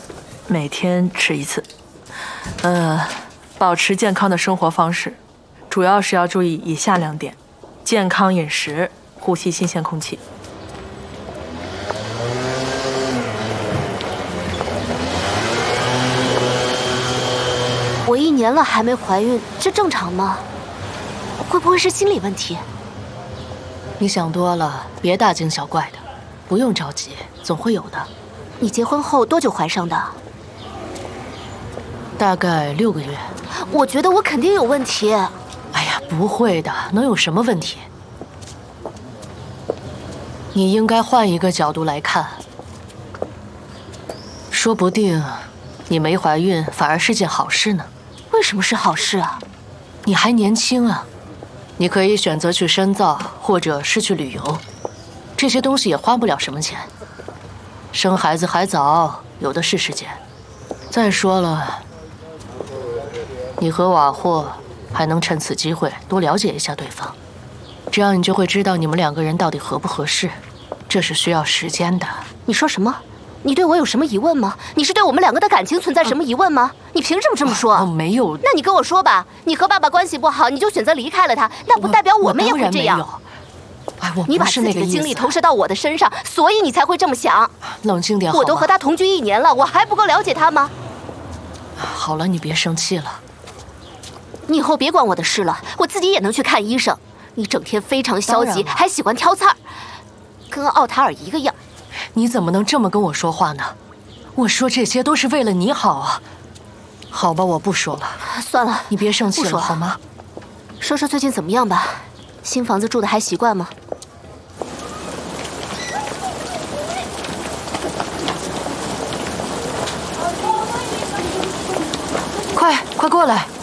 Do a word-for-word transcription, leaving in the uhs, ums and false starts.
每天吃一次。呃，保持健康的生活方式，主要是要注意以下两点：健康饮食，呼吸新鲜空气。 我一年了还没怀孕，这正常吗？会不会是心理问题？ 你想多了，别大惊小怪的，不用着急，总会有的。 你结婚后多久怀上的？ 大概六个月。 我觉得我肯定有问题。 哎呀，不会的，能有什么问题？你应该换一个角度来看，说不定你没怀孕反而是件好事呢。 为什么是好事啊？ 你还年轻啊，你可以选择去深造，或者是去旅游，这些东西也花不了什么钱。生孩子还早，有的是时间。再说了，你和瓦霍还能趁此机会多了解一下对方，这样你就会知道你们两个人到底合不合适，这是需要时间的。 你说什么？你对我有什么疑问吗？你是对我们两个的感情存在什么疑问吗？你凭什么这么说？ 我没有。 那你跟我说吧，你和爸爸关系不好，你就选择离开了他，那不代表我们也会这样。 哎，我你把自己的精力投射到我的身上，所以你才会这么想。 冷静点好吗？ 我都和他同居一年了，我还不够了解他吗？ 好了，你别生气了。 你以后别管我的事了，我自己也能去看医生。你整天非常消极，还喜欢挑刺儿，跟奥塔尔一个样。 你怎么能这么跟我说话呢？我说这些都是为了你好啊。好吧，我不说了。 算了， 你别生气了好吗？ 说说最近怎么样吧？新房子住的还习惯吗？ 快快过来！